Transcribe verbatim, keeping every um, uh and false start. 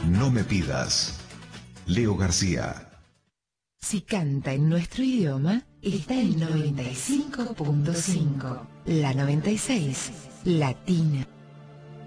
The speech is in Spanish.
No me pidas. Leo García. Si canta en nuestro idioma, está en noventa y cinco punto cinco. La noventa y seis, Latina.